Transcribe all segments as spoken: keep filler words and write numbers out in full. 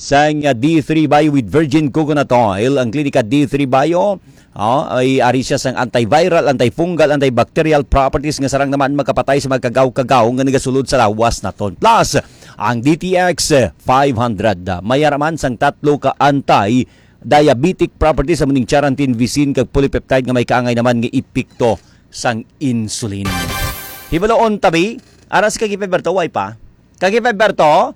sang uh, D three Bio with virgin coconut oil. Ang klinika D three Bio oh, ay ari siya sang antiviral, antifungal, antibacterial properties nga sarang naman magkapatay sa magkagaw-kagaw nga nagasulod sa lawas naton. Plus, ang D T X five hundred mayaraman sang tatlo ka anti diabetic properties sa muning charantin, visin kag polypeptide nga may kaangay naman nga epekto sang insulin. Hibaloon tabi, aras kag Berto way pa. Kag Berto,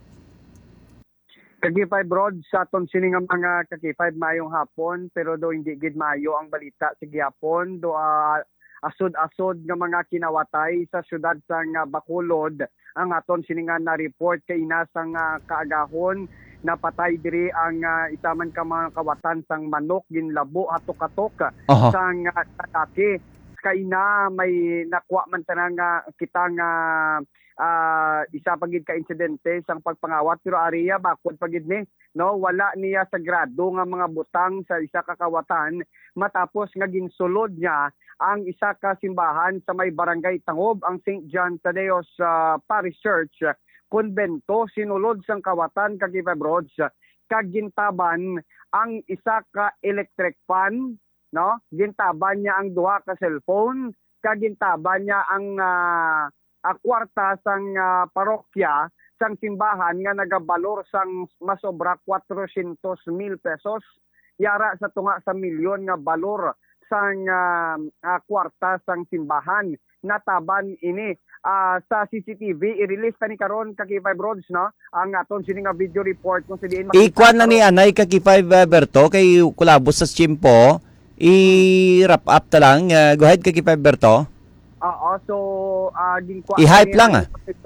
K G five Rod, sa aton sining nga mga K G five mayong hapon, pero do hindi gid mayo ang balita sa gihapon. Do uh, asod-asod nga mga kinawatay sa syudad sang uh, Bacolod. Ang aton sining nga na-report kay inasang uh, kaagahon napatay diri ang uh, isa man ka mga kawatan sang manok ginlabo atok-atok uh-huh. sang uh, lalaki. Kay na may nakuha man tanang uh, kita nga uh, isa pagid ka insidente sang pagpangawat, pero area bakod pagid ni no wala niya sagrado nga mga butang sa isa ka kawatan matapos nga ginsulod niya ang isa ka simbahan sa may barangay Tangob, ang Saint John Tadeos uh, Parish Church Konbento. Sinulod sang kawatan kag Roads kag gintaban ang isa ka electric fan, no? Gintaban niya ang duha ka cellphone, kag gintaban niya ang uh, kwarta sang uh, parokya sang simbahan nga nagabalor sang masobra kwatro-siyentos mil pesos. Yara sa tunga sa milyon nga balor sang uh, uh, kwarta sang simbahan. Nataban ini uh, sa C C T V i-release tani karon kag five Roads, no, ang aton sini nga video report kung sa diin ikuan na ni anay kag five Berto kay kulabos sa chimpo i-wrap up ta lang. Uh, go ahead kag five Berto. Oo, so uh, ginkuha i-hype lang ah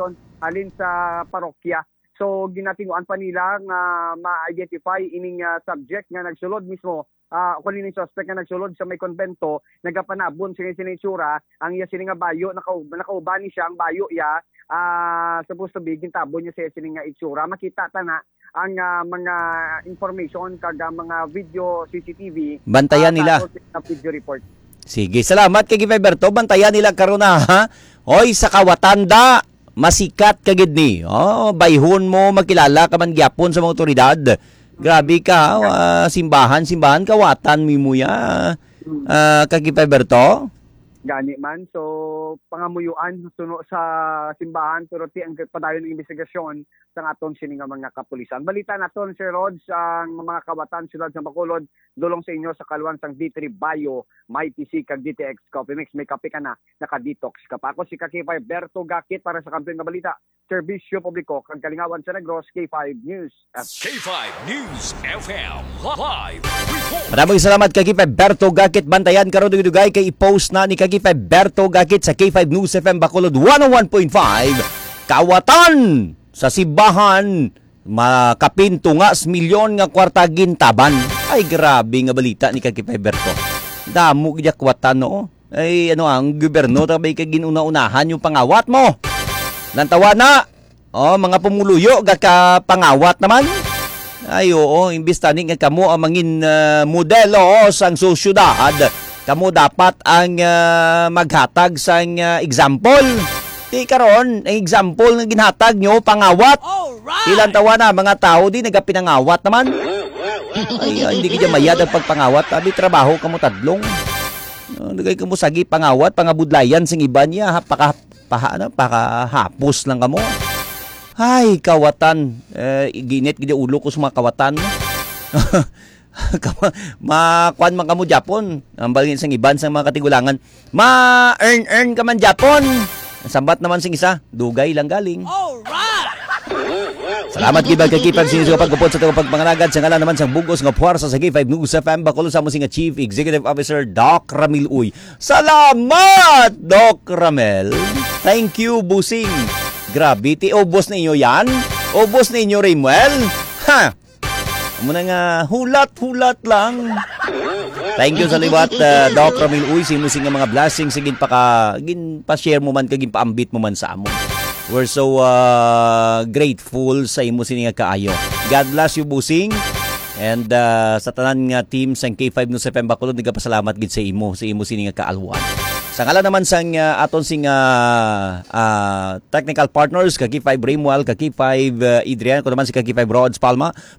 alin sa parokya. So ginatinguan pa nila nga ma-identify ining uh, subject nga nagsulod mismo. Uh, kung ni suspect nga nagsulod sa may konbento, nagapanabon sini sinitsura, ang iya sini nga bayo, nakau nakaubani siya ang bayo iya, uh, supposed to be, gintabon niya sa sini nga itsura. Makita ta na ang uh, mga information kag mga video C C T V. Bantayan uh, nila. Video report. Sige, salamat kay Berto. Bantayan nila karon na ha. Oy, sa kawatanda, masikat kagid ni. Oh, bayhon mo, makilala ka man gyapon sa mga otoridad. Grabe ka, uh, simbahan, simbahan, kawatan mi mo ya. Uh, kay Berto. Gani man, so pangamuyuan suno sa simbahan, pero ti ang padayon ng investigasyon sa aton sini nga mga kapulisan. Balita naton Sir Rods, ang mga kawatan siyudad sa Bacolod, dulong sa inyo sa kaluwan sang D three Bio, may T C kag D T X Coffee Mix, may kape ka na, naka-detox ka pa. Ako si K five Berto Gakit para sa kampiyon nga balita, serbisyo publiko kag kalingawan sa Negros, K five News. K five News F M live report. Maraming salamat kay five Berto Gakit. Bantayan karon dugay kay i-post na ni kay five Berto Gakit sa K five News F M Bacolod one oh one point five. Kawatan sa simbahan makapinto nga milyon nga kwarta gintaban. Ay grabe nga balita ni kay five Berto. Damo gid kwatan no. Ay ano ang gobyerno tabay kay ginuna-unahan yung pangawat mo. Lantawa na. Oh, mga pumuluyo ga ka pangawat naman. Ay oo, imbis tani nga kamo ang mangin uh, modelo oh, sang sosyudad. Kamo dapat ang uh, maghatag sang uh, example. Di karon, ang example nga ginhatag nyo pangawat. Right. Ilan tawa na mga tao di nagapinangawat naman. Ay, ay hindi kaya mayad ang pagpangawat. Abi trabaho kamo tadlong. Nagay kamo sagi pangawat, pangabudlayan sing iba niya, paka paha ano, pakahapos lang kamo. Ay, kawatan. Eh, ginit gid ulo ko sa mga kawatan. Ma-kuan man kamo Japon. Ang balgin sang iban sa mga katigulangan. Ma-earn-earn ka man Japon. Sambat naman sing isa, dugay lang galing. Alright! Salamat kay kay K five sinuso pagkupot sa tawag pagpangalagad sa ngalan naman sang bugos nga puwersa sa K five News F M Bacolod sa mo nga Chief Executive Officer Doc Ramil Uy. Salamat Doc Ramel. Thank you busing. Grabe, ti obos ninyo yan? Obos ninyo Ramuel? Ha! Muna nga hulat-hulat lang. Thank you sa liwat uh, Doc Ramil Uy, simusing nga mga blessings sigin pa ka gin pa-share mo man kagin pa-ambit mo man sa amo. We're so uh, grateful sa imo sini nga kaayo. God bless you busing. And uh, sa tanan nga team sang K five News F M Bacolod, nagapasalamat gid sa imo, sa imo sini nga kaalwan. Sa ngalan naman sang uh, aton sing uh, uh, technical partners, ka K five Ramuel, ka K five uh, Adrian, ko naman si ka K five Rods Palma.